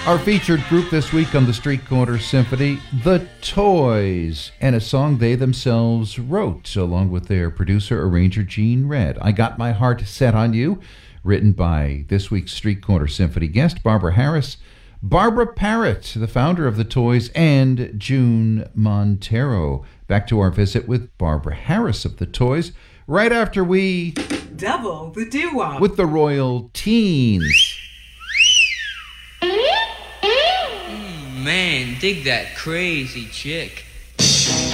Our featured group this week on the Street Corner Symphony, The Toys, and a song they themselves wrote, along with their producer-arranger Gene Redd. I Got My Heart Set on You, written by this week's Street Corner Symphony guest, Barbara Harris, Barbara Parrott, the founder of The Toys, and June Montero. Back to our visit with Barbara Harris of The Toys, right after we... double the doo-wop with the Royal Teens. Man, dig that crazy chick.